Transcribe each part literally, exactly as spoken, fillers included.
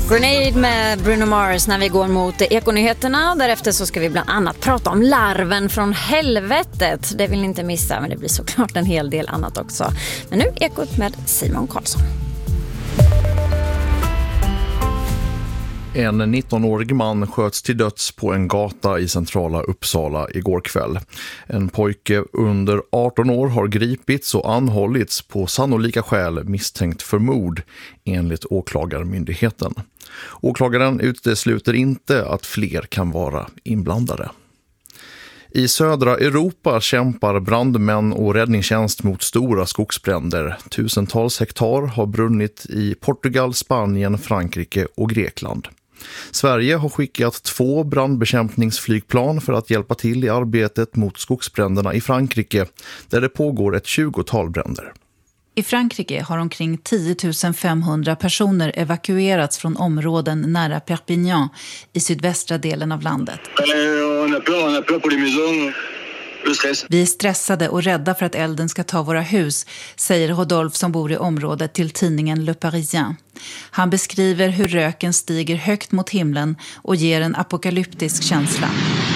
Grenade med Bruno Mars när vi går mot Ekonyheterna. Därefter så ska vi bland annat prata om larven från helvetet. Det vill ni inte missa, men det blir såklart en hel del annat också. Men nu Ekot med Simon Karlsson. En nittonårig man sköts till döds på en gata i centrala Uppsala igår kväll. En pojke under arton år har gripits och anhållits på sannolika skäl misstänkt för mord enligt åklagarmyndigheten. Åklagaren utesluter inte att fler kan vara inblandade. I södra Europa kämpar brandmän och räddningstjänst mot stora skogsbränder. Tusentals hektar har brunnit i Portugal, Spanien, Frankrike och Grekland. Sverige har skickat två brandbekämpningsflygplan för att hjälpa till i arbetet mot skogsbränderna i Frankrike, där det pågår ett tjugotal bränder. I Frankrike har omkring tio tusen femhundra personer evakuerats från områden nära Perpignan i sydvästra delen av landet. Vi är stressade och rädda för att elden ska ta våra hus, säger Rodolphe som bor i området till tidningen Le Parisien. Han beskriver hur röken stiger högt mot himlen och ger en apokalyptisk känsla.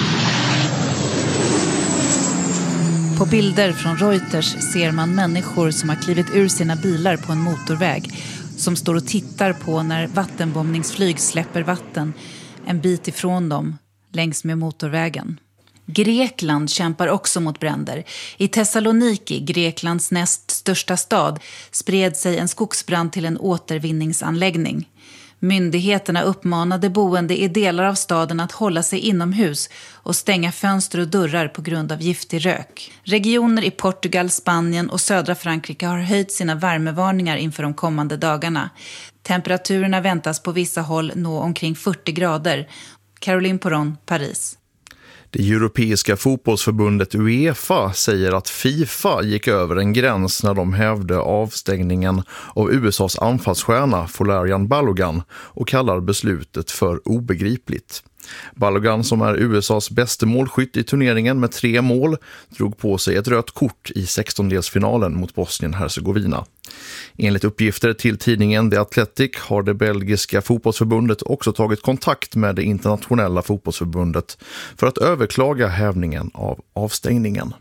På bilder från Reuters ser man människor som har klivit ur sina bilar på en motorväg, som står och tittar på när vattenbombningsflyg släpper vatten en bit ifrån dem längs med motorvägen. Grekland kämpar också mot bränder. I Thessaloniki, Greklands näst största stad, spred sig en skogsbrand till en återvinningsanläggning. Myndigheterna uppmanade boende i delar av staden att hålla sig inomhus och stänga fönster och dörrar på grund av giftig rök. Regioner i Portugal, Spanien och södra Frankrike har höjt sina värmevarningar inför de kommande dagarna. Temperaturerna väntas på vissa håll nå omkring fyrtio grader. Caroline Poron, Paris. Det europeiska fotbollsförbundet UEFA säger att FIFA gick över en gräns när de hävde avstängningen av U S A:s anfallsstjärna Folarin Balogun och kallar beslutet för obegripligt. Balogun, som är U S A:s bästa målskytt i turneringen med tre mål, drog på sig ett rött kort i sextondelsfinalen mot Bosnien-Herzegovina. Enligt uppgifter till tidningen The Athletic har det belgiska fotbollsförbundet också tagit kontakt med det internationella fotbollsförbundet för att överklaga hävningen av avstängningen.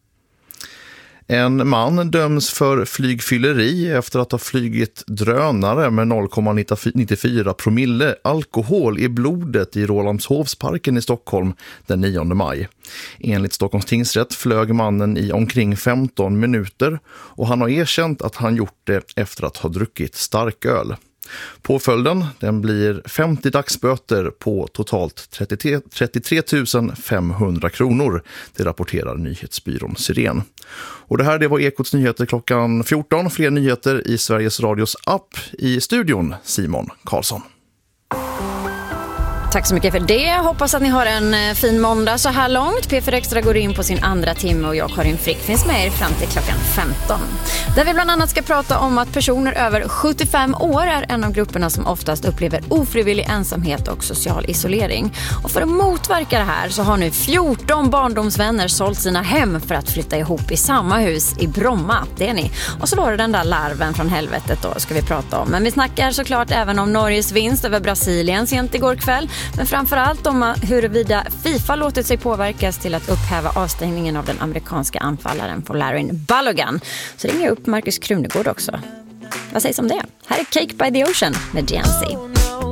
En man döms för flygfylleri efter att ha flygit drönare med noll komma nittiofyra promille alkohol i blodet i Rålambshovsparken i Stockholm den nionde maj. Enligt Stockholms tingsrätt flög mannen i omkring femton minuter och han har erkänt att han gjort det efter att ha druckit starköl. Påföljden den blir femtio dagsböter på totalt trettiotre tusen femhundra kronor. Det rapporterar nyhetsbyrån Siren. Och det här det var Ekots nyheter klockan fjorton. Fler nyheter i Sveriges Radios app. I studion Simon Karlsson. Tack så mycket för det. Hoppas att ni har en fin måndag så här långt. P fyra Extra går in på sin andra timme och jag, Karin Frick, finns med er fram till klockan femton. Där vi bland annat ska prata om att personer över sjuttiofem år är en av grupperna som oftast upplever ofrivillig ensamhet och social isolering. Och för att motverka det här så har nu fjorton barndomsvänner sålt sina hem för att flytta ihop i samma hus i Bromma. Det är ni. Och så var det den där larven från helvetet då ska vi prata om. Men vi snackar såklart även om Norges vinst över Brasilien sent igår kväll. Men framförallt om huruvida FIFA låtit sig påverkas till att upphäva avstängningen av den amerikanska anfallaren Folarin Balogun. Så ringer jag upp Marcus Krunegård också. Vad sägs om det? Här är Cake by the Ocean med G N C.